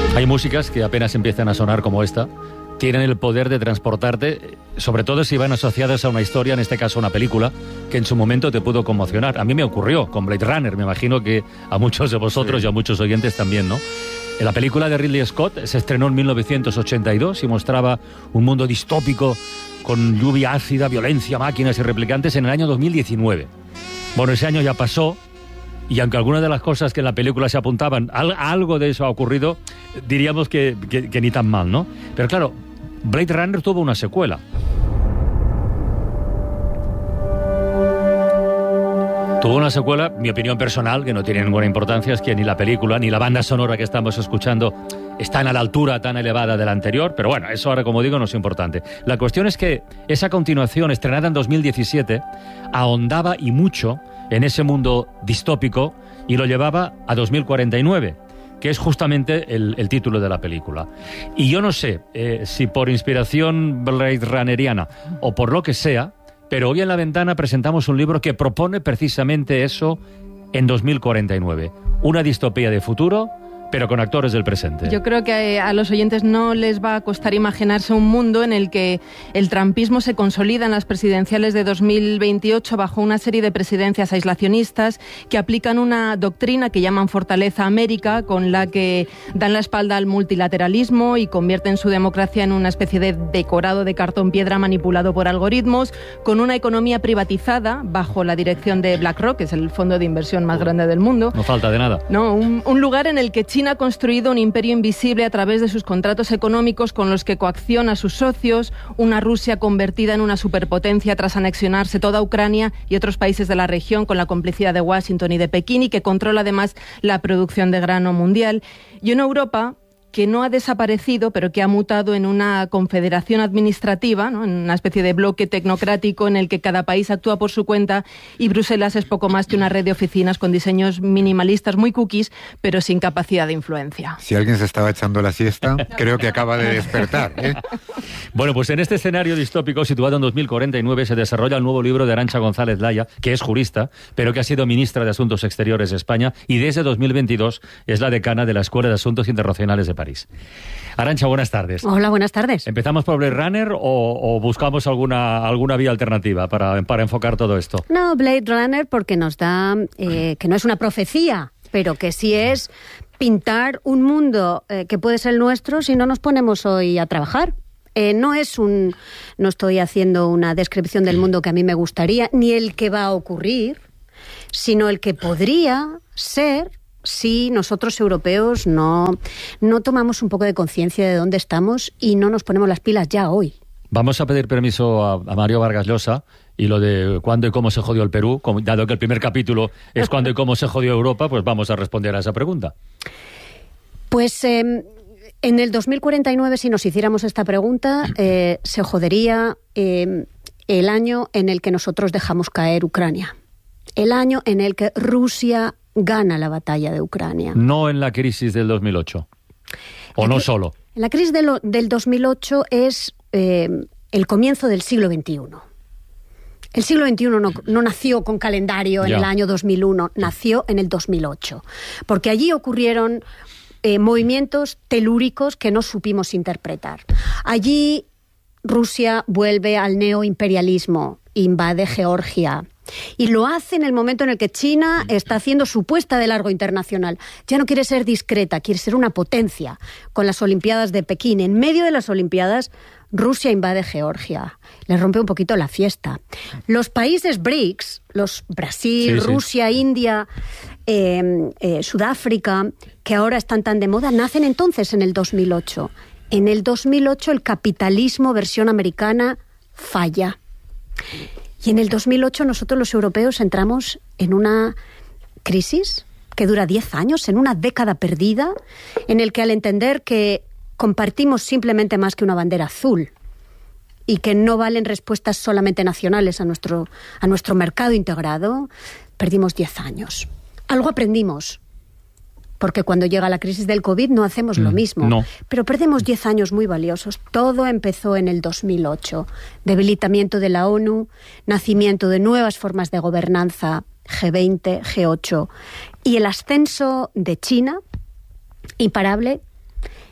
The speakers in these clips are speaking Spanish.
Hay músicas que apenas empiezan a sonar como esta, tienen el poder de transportarte, sobre todo si van asociadas a una historia, en este caso una película, que en su momento te pudo conmocionar. A mí me ocurrió con Blade Runner, me imagino que a muchos de vosotros y a muchos oyentes también, ¿no? La película de Ridley Scott se estrenó en 1982 y mostraba un mundo distópico con lluvia ácida, violencia, máquinas y replicantes en el año 2019. Bueno, ese año ya pasó. Y aunque algunas de las cosas que en la película se apuntaban, algo de eso ha ocurrido, diríamos que ni tan mal, ¿no? Pero claro, Blade Runner tuvo una secuela. Tuvo una secuela, mi opinión personal, que no tiene ninguna importancia, es que ni la película ni la banda sonora que estamos escuchando están a la altura tan elevada de la anterior, pero bueno, eso ahora, como digo, no es importante. La cuestión es que esa continuación, estrenada en 2017, ahondaba y mucho en ese mundo distópico y lo llevaba a 2049, que es justamente el título de la película. Y yo no sé si por inspiración Blade Runneriana o por lo que sea, pero hoy en La Ventana presentamos un libro que propone precisamente eso en 2049. Una distopía de futuro, pero con actores del presente. Yo creo que a los oyentes no les va a costar imaginarse un mundo en el que el trumpismo se consolida en las presidenciales de 2028 bajo una serie de presidencias aislacionistas que aplican una doctrina que llaman Fortaleza América, con la que dan la espalda al multilateralismo y convierten su democracia en una especie de decorado de cartón piedra manipulado por algoritmos, con una economía privatizada bajo la dirección de BlackRock, que es el fondo de inversión más grande del mundo. No falta de nada. No, un lugar en el que China ha construido un imperio invisible a través de sus contratos económicos con los que coacciona a sus socios, una Rusia convertida en una superpotencia tras anexionarse toda Ucrania y otros países de la región con la complicidad de Washington y de Pekín, y que controla además la producción de grano mundial. Y una Europa que no ha desaparecido, pero que ha mutado en una confederación administrativa, ¿no? En una especie de bloque tecnocrático en el que cada país actúa por su cuenta y Bruselas es poco más que una red de oficinas con diseños minimalistas muy cookies, pero sin capacidad de influencia. Si alguien se estaba echando la siesta, creo que acaba de despertar, ¿eh? Bueno, pues en este escenario distópico situado en 2049 se desarrolla el nuevo libro de Arantxa González Laya, que es jurista, pero que ha sido ministra de Asuntos Exteriores de España y desde 2022 es la decana de la Escuela de Asuntos Internacionales de París. Arantxa, buenas tardes. Hola, buenas tardes. ¿Empezamos por Blade Runner o buscamos alguna vía alternativa para enfocar todo esto? No, Blade Runner porque nos da, que no es una profecía, pero que sí es pintar un mundo que puede ser el nuestro si no nos ponemos hoy a trabajar. No estoy haciendo una descripción del mundo que a mí me gustaría, ni el que va a ocurrir, sino el que podría ser si nosotros europeos no tomamos un poco de conciencia de dónde estamos y no nos ponemos las pilas ya hoy. Vamos a pedir permiso a Mario Vargas Llosa y lo de cuándo y cómo se jodió el Perú, dado que el primer capítulo es cuándo y cómo se jodió Europa, pues vamos a responder a esa pregunta. Pues en el 2049, si nos hiciéramos esta pregunta, se jodería el año en el que nosotros dejamos caer Ucrania, el año en el que Rusia gana la batalla de Ucrania. No en la crisis del 2008. ¿O no solo? La crisis del 2008 es el comienzo del siglo XXI. El siglo XXI no nació con calendario en el año 2001, nació en el 2008. Porque allí ocurrieron movimientos telúricos que no supimos interpretar. Allí Rusia vuelve al neoimperialismo, invade Georgia. Y lo hace en el momento en el que China está haciendo su puesta de largo internacional. Ya no quiere ser discreta, quiere ser una potencia. Con las Olimpiadas de Pekín, en medio de las Olimpiadas, Rusia invade Georgia. Le rompe un poquito la fiesta. Los países BRICS, Brasil, Rusia, India, Sudáfrica, que ahora están tan de moda, nacen entonces en el 2008. En el 2008 el capitalismo versión americana falla. Y en el 2008 nosotros los europeos entramos en una crisis que dura 10 años, en una década perdida, en el que al entender que compartimos simplemente más que una bandera azul y que no valen respuestas solamente nacionales a nuestro mercado integrado, perdimos 10 años. Algo aprendimos, porque cuando llega la crisis del COVID no hacemos lo mismo. No. Pero perdemos 10 años muy valiosos. Todo empezó en el 2008. Debilitamiento de la ONU, nacimiento de nuevas formas de gobernanza, G20, G8, y el ascenso de China, imparable,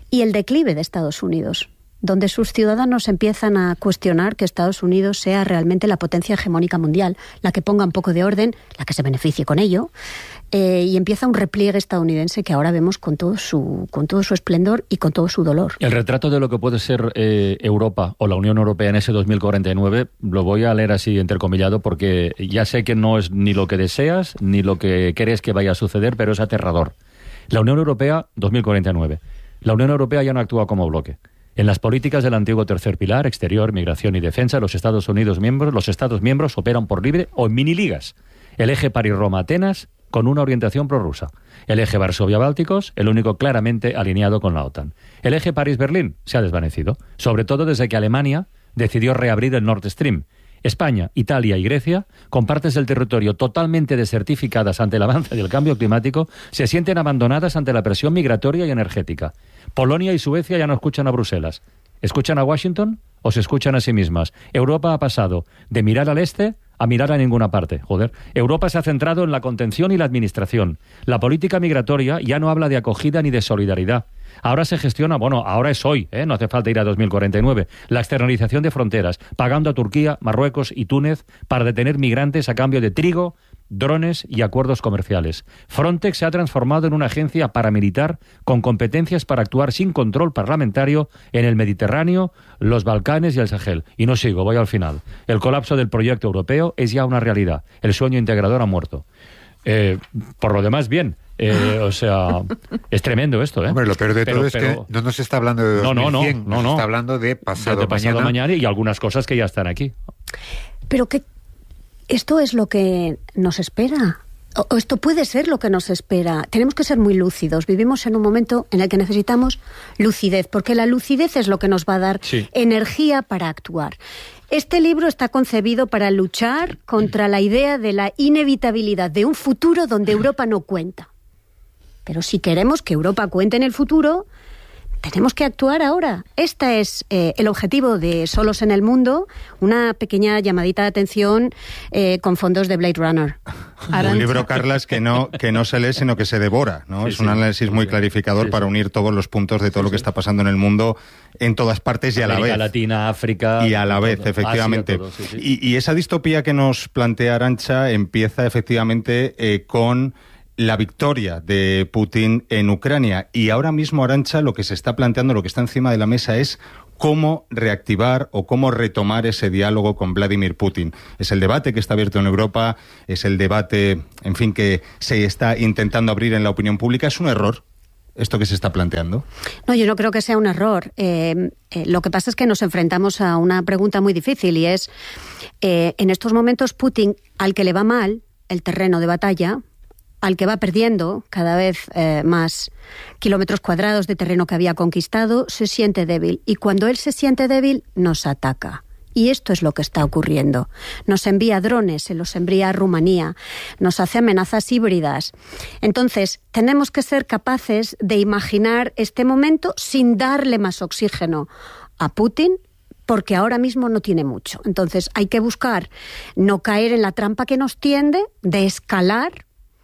y el declive de Estados Unidos, donde sus ciudadanos empiezan a cuestionar que Estados Unidos sea realmente la potencia hegemónica mundial, la que ponga un poco de orden, la que se beneficie con ello, y empieza un repliegue estadounidense que ahora vemos con todo su esplendor y con todo su dolor. El retrato de lo que puede ser Europa o la Unión Europea en ese 2049 lo voy a leer así entrecomillado, porque ya sé que no es ni lo que deseas ni lo que crees que vaya a suceder, pero es aterrador. La Unión Europea 2049. La Unión Europea ya no actúa como bloque. En las políticas del antiguo tercer pilar, exterior, migración y defensa, los Estados miembros operan por libre o en mini-ligas. El eje París-Roma-Atenas con una orientación prorrusa. El eje Varsovia-Bálticos, el único claramente alineado con la OTAN. El eje París-Berlín se ha desvanecido, sobre todo desde que Alemania decidió reabrir el Nord Stream. España, Italia y Grecia, con partes del territorio totalmente desertificadas ante el avance del cambio climático, se sienten abandonadas ante la presión migratoria y energética. Polonia y Suecia ya no escuchan a Bruselas. ¿Escuchan a Washington o se escuchan a sí mismas? Europa ha pasado de mirar al este a mirar a ninguna parte. Europa se ha centrado en la contención y la administración. La política migratoria ya no habla de acogida ni de solidaridad. Ahora se gestiona, ahora es hoy, no hace falta ir a 2049, la externalización de fronteras, pagando a Turquía, Marruecos y Túnez para detener migrantes a cambio de trigo, drones y acuerdos comerciales. Frontex se ha transformado en una agencia paramilitar con competencias para actuar sin control parlamentario en el Mediterráneo, los Balcanes y el Sahel. Y no sigo, voy al final. El colapso del proyecto europeo es ya una realidad. El sueño integrador ha muerto. Por lo demás, bien. Es tremendo esto, ¿eh? Hombre, lo peor de todo es que no nos está hablando de 2100, nos está hablando de pasado mañana y algunas cosas que ya están aquí. Pero que esto es lo que nos espera. O esto puede ser lo que nos espera. Tenemos que ser muy lúcidos. Vivimos en un momento en el que necesitamos lucidez, porque la lucidez es lo que nos va a dar energía para actuar. Este libro está concebido para luchar contra la idea de la inevitabilidad de un futuro donde Europa no cuenta. Pero si queremos que Europa cuente en el futuro, tenemos que actuar ahora. Este es el objetivo de Solos en el Mundo, una pequeña llamadita de atención con fondos de Blade Runner. Un libro, Carlas, que no se lee, sino que se devora, ¿no? Sí, es un análisis muy clarificador para unir todos los puntos de todo lo que está pasando en el mundo, en todas partes y a la vez. América Latina, África... Y a la vez, efectivamente. Asia, todo, Y esa distopía que nos plantea Arantxa empieza efectivamente con la victoria de Putin en Ucrania. Y ahora mismo, Arantxa, lo que se está planteando, lo que está encima de la mesa es cómo reactivar o cómo retomar ese diálogo con Vladimir Putin. Es el debate que está abierto en Europa, es el debate, en fin, que se está intentando abrir en la opinión pública. ¿Es un error esto que se está planteando? No, yo no creo que sea un error. Lo que pasa es que nos enfrentamos a una pregunta muy difícil y es, en estos momentos Putin, al que le va mal el terreno de batalla, al que va perdiendo cada vez más kilómetros cuadrados de terreno que había conquistado, se siente débil. Y cuando él se siente débil, nos ataca. Y esto es lo que está ocurriendo. Nos envía drones, se los envía a Rumanía, nos hace amenazas híbridas. Entonces, tenemos que ser capaces de imaginar este momento sin darle más oxígeno a Putin, porque ahora mismo no tiene mucho. Entonces, hay que buscar no caer en la trampa que nos tiende de escalar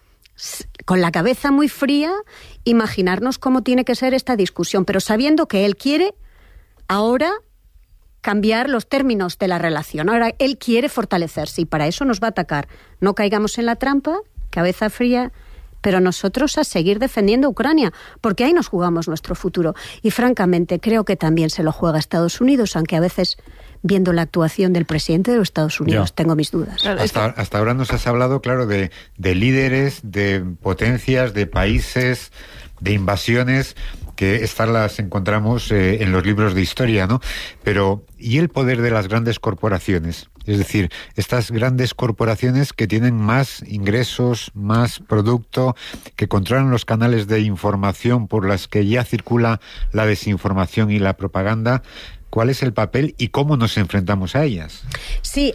con la cabeza muy fría, imaginarnos cómo tiene que ser esta discusión, pero sabiendo que él quiere ahora cambiar los términos de la relación. Ahora él quiere fortalecerse y para eso nos va a atacar. No caigamos en la trampa, cabeza fría, pero nosotros a seguir defendiendo Ucrania, porque ahí nos jugamos nuestro futuro. Y francamente creo que también se lo juega Estados Unidos, aunque a veces, viendo la actuación del presidente de los Estados Unidos, tengo mis dudas. Hasta ahora nos has hablado, claro, de líderes, de potencias, de países, de invasiones, que estas las encontramos en los libros de historia, ¿no? Pero, ¿y el poder de las grandes corporaciones? Es decir, estas grandes corporaciones que tienen más ingresos, más producto, que controlan los canales de información por las que ya circula la desinformación y la propaganda. ¿Cuál es el papel y cómo nos enfrentamos a ellas? Sí,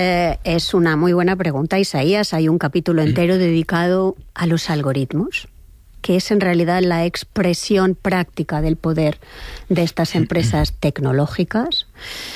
es una muy buena pregunta, Isaías. Hay un capítulo entero dedicado a los algoritmos, que es en realidad la expresión práctica del poder de estas empresas tecnológicas.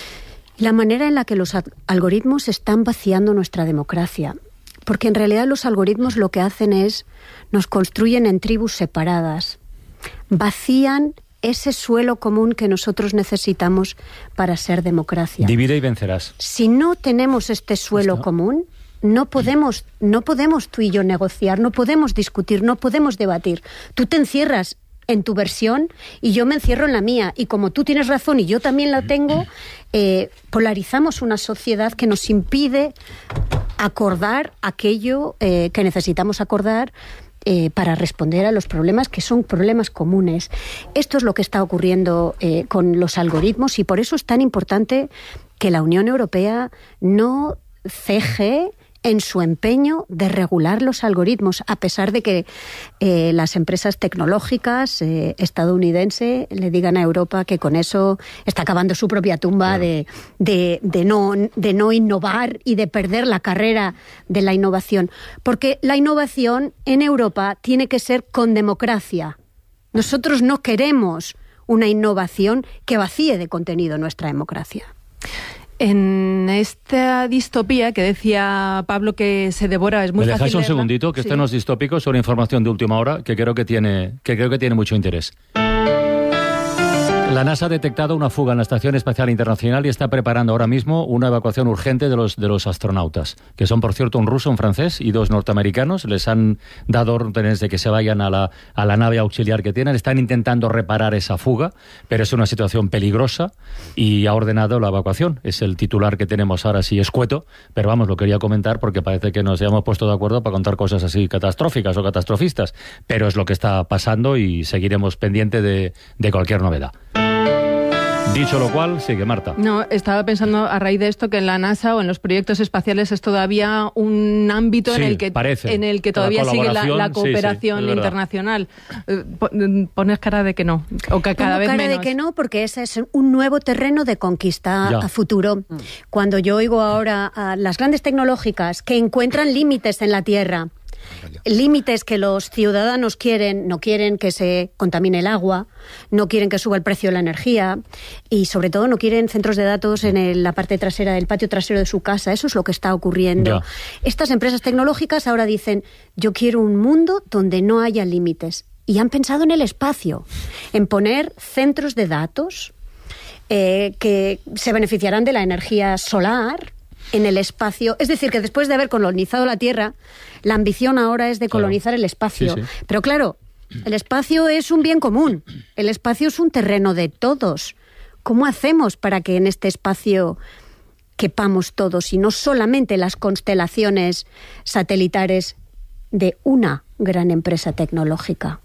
La manera en la que los algoritmos están vaciando nuestra democracia. Porque en realidad los algoritmos lo que hacen es, nos construyen en tribus separadas. Vacían ese suelo común que nosotros necesitamos para ser democracia. Divide y vencerás. Si no tenemos este suelo común, no podemos tú y yo negociar, no podemos discutir, no podemos debatir. Tú te encierras en tu versión y yo me encierro en la mía. Y como tú tienes razón y yo también la tengo, polarizamos una sociedad que nos impide acordar aquello que necesitamos acordar para responder a los problemas que son problemas comunes. Esto es lo que está ocurriendo con los algoritmos y por eso es tan importante que la Unión Europea no ceje en su empeño de regular los algoritmos, a pesar de que las empresas tecnológicas estadounidenses le digan a Europa que con eso está acabando su propia tumba de no innovar y de perder la carrera de la innovación. Porque la innovación en Europa tiene que ser con democracia. Nosotros no queremos una innovación que vacíe de contenido nuestra democracia. En esta distopía que decía Pablo que se devora, es muy fácil. ¿Me dejáis un segundito? Que esto no es distópico, sobre información de última hora que creo que tiene mucho interés. La NASA ha detectado una fuga en la Estación Espacial Internacional y está preparando ahora mismo una evacuación urgente de los astronautas, que son, por cierto, un ruso, un francés y 2 norteamericanos. Les han dado órdenes de que se vayan a la nave auxiliar que tienen. Están intentando reparar esa fuga, pero es una situación peligrosa y ha ordenado la evacuación. Es el titular que tenemos ahora, sí, escueto, pero vamos, lo quería comentar porque parece que nos hayamos puesto de acuerdo para contar cosas así catastróficas o catastrofistas, pero es lo que está pasando y seguiremos pendiente de cualquier novedad. Dicho lo cual, sigue Marta. No, estaba pensando a raíz de esto que en la NASA o en los proyectos espaciales es todavía un ámbito en el que todavía sigue la cooperación internacional. Pones cara de que no, o que cada vez menos. Cara de que no, porque ese es un nuevo terreno de conquista a futuro. Cuando yo oigo ahora a las grandes tecnológicas que encuentran límites en la Tierra, límites que los ciudadanos no quieren que se contamine el agua, no quieren que suba el precio de la energía y sobre todo no quieren centros de datos en la parte trasera del patio trasero de su casa. Eso es lo que está ocurriendo. Estas empresas tecnológicas ahora dicen, yo quiero un mundo donde no haya límites. Y han pensado en el espacio, en poner centros de datos que se beneficiarán de la energía solar en el espacio. Es decir, que después de haber colonizado la Tierra, la ambición ahora es de colonizar el espacio. Sí. Pero claro, el espacio es un bien común. El espacio es un terreno de todos. ¿Cómo hacemos para que en este espacio quepamos todos y no solamente las constelaciones satelitares de una gran empresa tecnológica?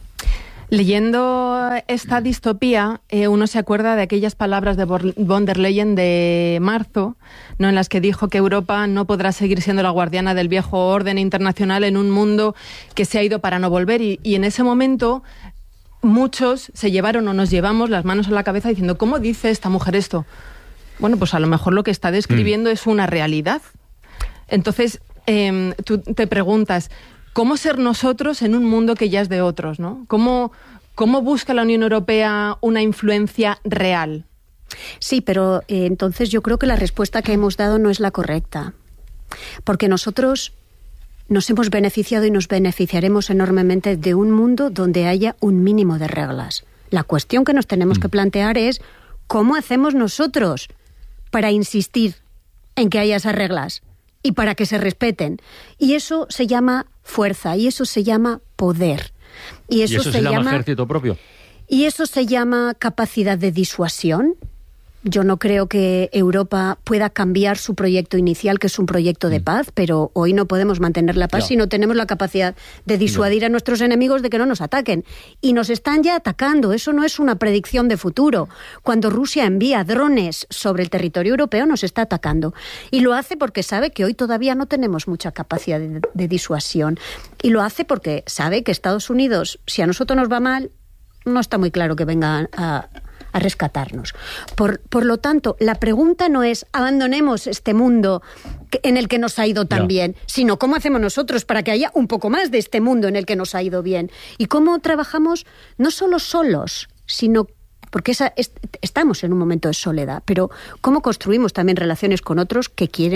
Leyendo esta distopía, uno se acuerda de aquellas palabras de von der Leyen de marzo, ¿no?, en las que dijo que Europa no podrá seguir siendo la guardiana del viejo orden internacional en un mundo que se ha ido para no volver. Y en ese momento muchos se llevaron o nos llevamos las manos a la cabeza diciendo, ¿cómo dice esta mujer esto? Bueno, pues a lo mejor lo que está describiendo es una realidad. Entonces, tú te preguntas, ¿cómo ser nosotros en un mundo que ya es de otros, ¿no? ¿Cómo busca la Unión Europea una influencia real? Sí, pero entonces yo creo que la respuesta que hemos dado no es la correcta. Porque nosotros nos hemos beneficiado y nos beneficiaremos enormemente de un mundo donde haya un mínimo de reglas. La cuestión que nos tenemos que plantear es ¿cómo hacemos nosotros para insistir en que haya esas reglas y para que se respeten? Y eso se llama fuerza, y eso se llama poder. ¿Y eso se llama ejército propio? Y eso se llama capacidad de disuasión. Yo no creo que Europa pueda cambiar su proyecto inicial, que es un proyecto de paz, pero hoy no podemos mantener la paz si no tenemos la capacidad de disuadir a nuestros enemigos de que no nos ataquen. Y nos están ya atacando, eso no es una predicción de futuro. Cuando Rusia envía drones sobre el territorio europeo, nos está atacando. Y lo hace porque sabe que hoy todavía no tenemos mucha capacidad de disuasión. Y lo hace porque sabe que Estados Unidos, si a nosotros nos va mal, no está muy claro que vengan a rescatarnos. Por lo tanto, la pregunta no es abandonemos este mundo en el que nos ha ido tan bien, sino cómo hacemos nosotros para que haya un poco más de este mundo en el que nos ha ido bien. Y cómo trabajamos no solo solos, sino porque estamos en un momento de soledad, pero cómo construimos también relaciones con otros que quieren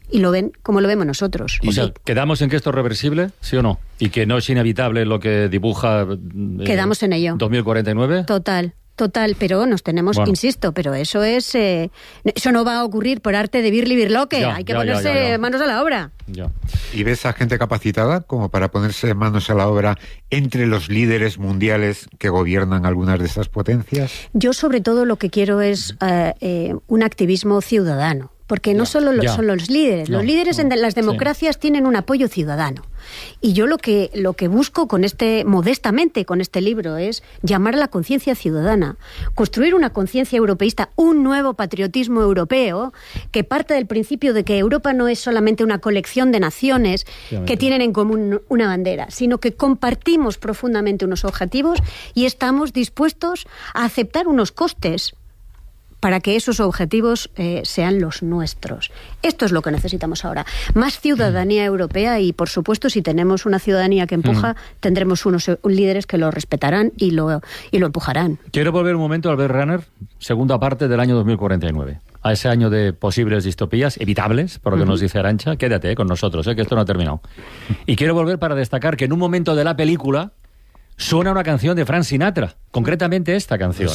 y lo ven como lo vemos nosotros. O sea, ¿quedamos en que esto es reversible, sí o no? ¿Y que no es inevitable lo que dibuja quedamos en ello. 2049? Total, pero nos tenemos, insisto, pero eso es... eso no va a ocurrir por arte de Birli Birloque. Hay que ponerse manos a la obra. Ya. ¿Y ves a gente capacitada como para ponerse manos a la obra entre los líderes mundiales que gobiernan algunas de esas potencias? Yo sobre todo lo que quiero es un activismo ciudadano. Porque no solo son los líderes. Los líderes en las democracias tienen un apoyo ciudadano. Y yo lo que busco modestamente con este libro es llamar a la conciencia ciudadana, construir una conciencia europeísta, un nuevo patriotismo europeo que parte del principio de que Europa no es solamente una colección de naciones que tienen en común una bandera, sino que compartimos profundamente unos objetivos y estamos dispuestos a aceptar unos costes para que esos objetivos sean los nuestros. Esto es lo que necesitamos ahora. Más ciudadanía europea y, por supuesto, si tenemos una ciudadanía que empuja, tendremos unos líderes que lo respetarán y lo empujarán. Quiero volver un momento al Blade Runner, segunda parte del año 2049. A ese año de posibles distopías evitables, por lo que nos dice Arantxa. Quédate con nosotros, que esto no ha terminado. Y quiero volver para destacar que en un momento de la película suena una canción de Frank Sinatra, concretamente esta canción.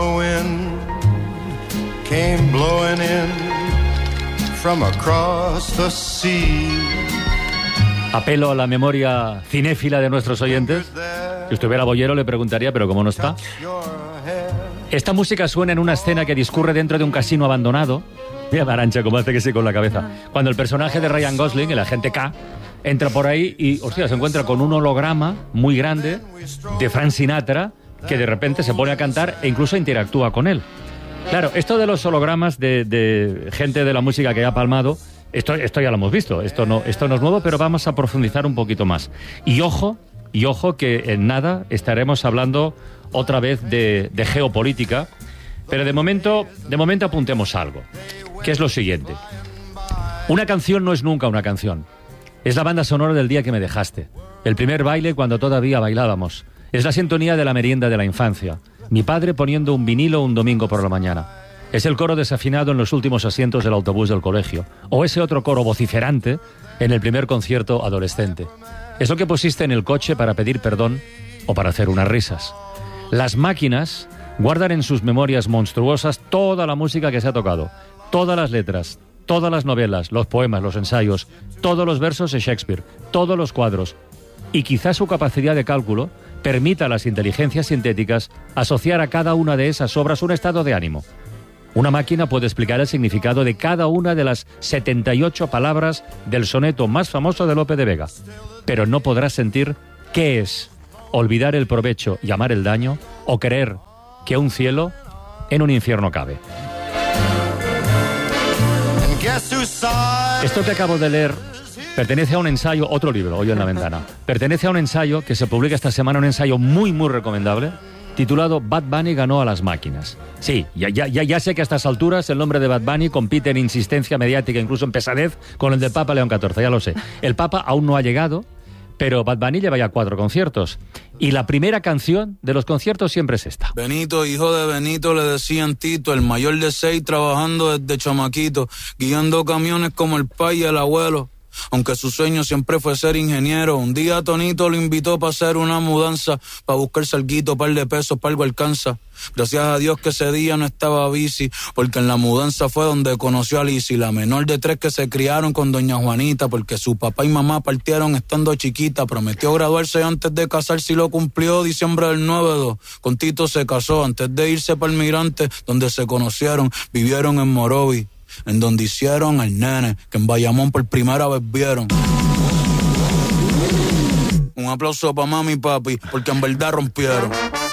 Came blowing in from across the sea. Apelo a la memoria cinéfila de nuestros oyentes. Si estuviera Bollero le preguntaría, pero como no está. Esta música suena en una escena que discurre dentro de un casino abandonado. Mira Arantxa como hace que sí con la cabeza. Cuando el personaje de Ryan Gosling, el agente K, entra por ahí y, hostia, se encuentra con un holograma muy grande de Frank Sinatra que de repente se pone a cantar e incluso interactúa con él. Claro, esto de los hologramas de gente de la música que ha palmado, esto ya lo hemos visto, esto no es nuevo, pero vamos a profundizar un poquito más. Y ojo que en nada estaremos hablando otra vez de geopolítica, pero de momento apuntemos algo, que es lo siguiente. Una canción no es nunca una canción. Es la banda sonora del día que me dejaste, el primer baile cuando todavía bailábamos. Es la sintonía de la merienda de la infancia. Mi padre poniendo un vinilo un domingo por la mañana. Es el coro desafinado en los últimos asientos del autobús del colegio. O ese otro coro vociferante en el primer concierto adolescente. Es lo que pusiste en el coche para pedir perdón o para hacer unas risas. Las máquinas guardan en sus memorias monstruosas toda la música que se ha tocado. Todas las letras, todas las novelas, los poemas, los ensayos, todos los versos de Shakespeare, todos los cuadros. Y quizás su capacidad de cálculo permita a las inteligencias sintéticas asociar a cada una de esas obras un estado de ánimo. Una máquina puede explicar el significado de cada una de las 78 palabras del soneto más famoso de Lope de Vega, pero no podrá sentir qué es olvidar el provecho y amar el daño, o creer que un cielo en un infierno cabe. Esto que acabo de leer pertenece a un ensayo, otro libro, Hoyo en la Ventana. Pertenece a un ensayo que se publica esta semana, un ensayo muy, muy recomendable, titulado Bad Bunny ganó a las máquinas. Sí, ya sé que a estas alturas el nombre de Bad Bunny compite en insistencia mediática, incluso en pesadez, con el del Papa León XIV, ya lo sé. El Papa aún no ha llegado, pero Bad Bunny lleva ya 4 conciertos. Y la primera canción de los conciertos siempre es esta. Benito, hijo de Benito, le decían Tito, el mayor de 6, trabajando desde chamaquito, guiando camiones como el pai y el abuelo. Aunque su sueño siempre fue ser ingeniero, un día Tonito lo invitó para hacer una mudanza, para buscar salguito, par de pesos, para algo alcanza. Gracias a Dios que ese día no estaba bici, porque en la mudanza fue donde conoció a Lizzy, la menor de 3 que se criaron con doña Juanita, porque su papá y mamá partieron estando chiquita. Prometió graduarse antes de casarse y lo cumplió diciembre del 9-2. Con Tito se casó antes de irse para el Mirante, donde se conocieron, vivieron en Morovi, en donde hicieron al nene que en Bayamón por primera vez vieron. Un aplauso para mami y papi, porque en verdad rompieron.